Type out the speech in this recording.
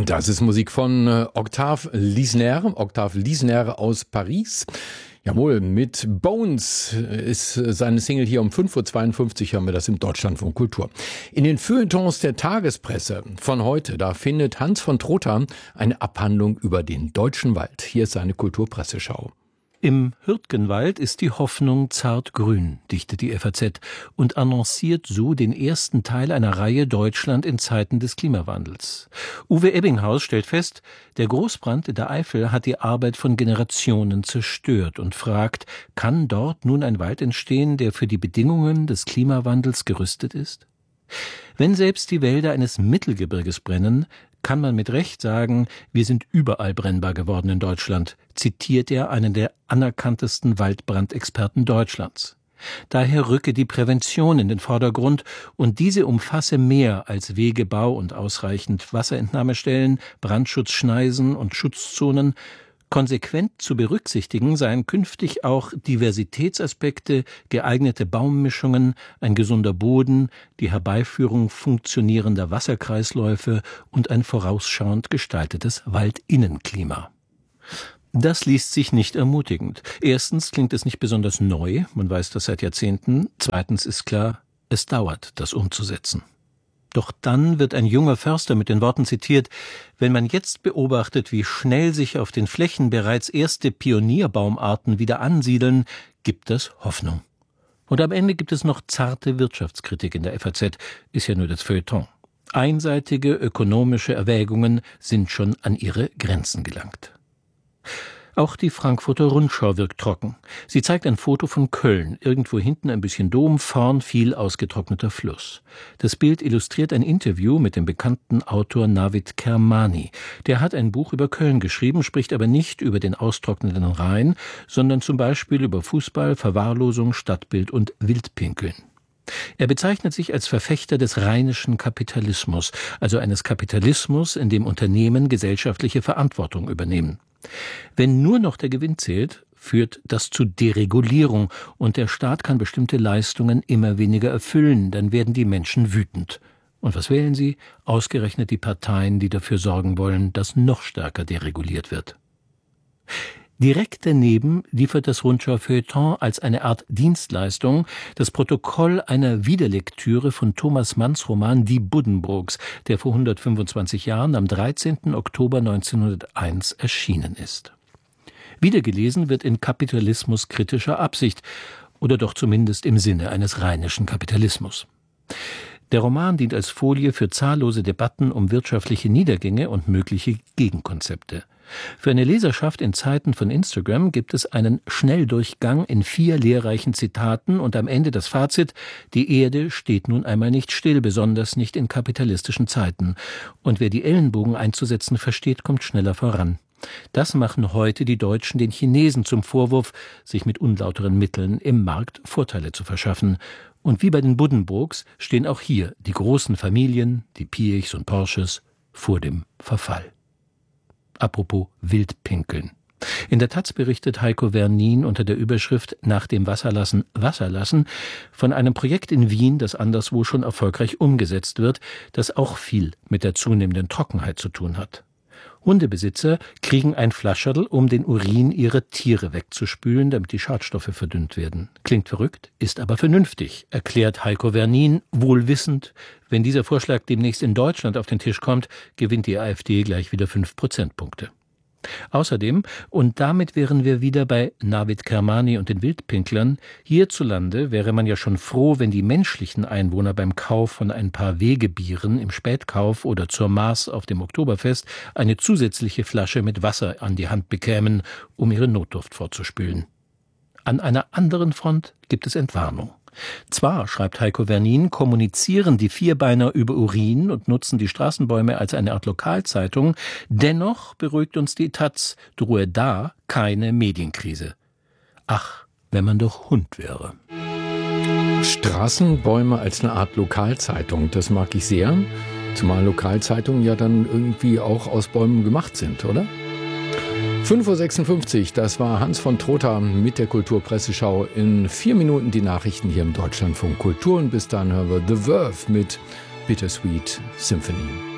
Und das ist Musik von Octave Lisner aus Paris. Jawohl, mit Bones ist seine Single hier um 5.52 Uhr, hören wir das im Deutschlandfunk Kultur. In den Feuilletons der Tagespresse von heute, da findet Hans von Trotha eine Abhandlung über den deutschen Wald. Hier ist seine Kulturpresseschau. Im Hürtgenwald ist die Hoffnung zartgrün, dichtet die FAZ und annonciert so den ersten Teil einer Reihe Deutschland in Zeiten des Klimawandels. Uwe Ebbinghaus stellt fest, der Großbrand in der Eifel hat die Arbeit von Generationen zerstört und fragt, kann dort nun ein Wald entstehen, der für die Bedingungen des Klimawandels gerüstet ist? Wenn selbst die Wälder eines Mittelgebirges brennen, kann man mit Recht sagen, wir sind überall brennbar geworden in Deutschland, zitiert er einen der anerkanntesten Waldbrandexperten Deutschlands. Daher rücke die Prävention in den Vordergrund und diese umfasse mehr als Wegebau und ausreichend Wasserentnahmestellen, Brandschutzschneisen und Schutzzonen. Konsequent zu berücksichtigen seien künftig auch Diversitätsaspekte, geeignete Baummischungen, ein gesunder Boden, die Herbeiführung funktionierender Wasserkreisläufe und ein vorausschauend gestaltetes Waldinnenklima. Das liest sich nicht ermutigend. Erstens klingt es nicht besonders neu, man weiß das seit Jahrzehnten. Zweitens ist klar, es dauert, das umzusetzen. Doch dann wird ein junger Förster mit den Worten zitiert, wenn man jetzt beobachtet, wie schnell sich auf den Flächen bereits erste Pionierbaumarten wieder ansiedeln, gibt das Hoffnung. Und am Ende gibt es noch zarte Wirtschaftskritik in der FAZ, ist ja nur das Feuilleton. Einseitige ökonomische Erwägungen sind schon an ihre Grenzen gelangt. Auch die Frankfurter Rundschau wirkt trocken. Sie zeigt ein Foto von Köln, irgendwo hinten ein bisschen Dom, vorn viel ausgetrockneter Fluss. Das Bild illustriert ein Interview mit dem bekannten Autor Navid Kermani. Der hat ein Buch über Köln geschrieben, spricht aber nicht über den austrocknenden Rhein, sondern zum Beispiel über Fußball, Verwahrlosung, Stadtbild und Wildpinkeln. Er bezeichnet sich als Verfechter des rheinischen Kapitalismus, also eines Kapitalismus, in dem Unternehmen gesellschaftliche Verantwortung übernehmen. Wenn nur noch der Gewinn zählt, führt das zu Deregulierung und der Staat kann bestimmte Leistungen immer weniger erfüllen, dann werden die Menschen wütend. Und was wählen sie? Ausgerechnet die Parteien, die dafür sorgen wollen, dass noch stärker dereguliert wird. Direkt daneben liefert das Rundschau-Feuilleton als eine Art Dienstleistung das Protokoll einer Wiederlektüre von Thomas Manns Roman Die Buddenbrooks, der vor 125 Jahren am 13. Oktober 1901 erschienen ist. Wiedergelesen wird in kapitalismuskritischer Absicht oder doch zumindest im Sinne eines rheinischen Kapitalismus. Der Roman dient als Folie für zahllose Debatten um wirtschaftliche Niedergänge und mögliche Gegenkonzepte. Für eine Leserschaft in Zeiten von Instagram gibt es einen Schnelldurchgang in 4 lehrreichen Zitaten und am Ende das Fazit: Die Erde steht nun einmal nicht still, besonders nicht in kapitalistischen Zeiten. Und wer die Ellenbogen einzusetzen versteht, kommt schneller voran. Das machen heute die Deutschen den Chinesen zum Vorwurf, sich mit unlauteren Mitteln im Markt Vorteile zu verschaffen. Und wie bei den Buddenbrooks stehen auch hier die großen Familien, die Piechs und Porsches, vor dem Verfall. Apropos Wildpinkeln. In der Taz berichtet Heiko Wernin unter der Überschrift Nach dem Wasserlassen Wasser lassen von einem Projekt in Wien, das anderswo schon erfolgreich umgesetzt wird, das auch viel mit der zunehmenden Trockenheit zu tun hat. Hundebesitzer kriegen ein Flascherl, um den Urin ihrer Tiere wegzuspülen, damit die Schadstoffe verdünnt werden. Klingt verrückt, ist aber vernünftig, erklärt Heiko Wernin, wohlwissend, wenn dieser Vorschlag demnächst in Deutschland auf den Tisch kommt, gewinnt die AfD gleich wieder 5 Prozentpunkte. Außerdem, und damit wären wir wieder bei Navid Kermani und den Wildpinklern, hierzulande wäre man ja schon froh, wenn die menschlichen Einwohner beim Kauf von ein paar Wegebieren im Spätkauf oder zur Maß auf dem Oktoberfest eine zusätzliche Flasche mit Wasser an die Hand bekämen, um ihre Notdurft fortzuspülen. An einer anderen Front gibt es Entwarnung. Zwar, schreibt Heiko Wernin, kommunizieren die Vierbeiner über Urin und nutzen die Straßenbäume als eine Art Lokalzeitung, dennoch beruhigt uns die Taz, drohe da keine Medienkrise. Ach, wenn man doch Hund wäre. Straßenbäume als eine Art Lokalzeitung, das mag ich sehr, zumal Lokalzeitungen ja dann irgendwie auch aus Bäumen gemacht sind, oder? 5.56 Uhr, das war Hans von Trotha mit der Kulturpresseschau. In 4 Minuten die Nachrichten hier im Deutschlandfunk Kultur und bis dann hören wir The Verve mit Bittersweet Symphony.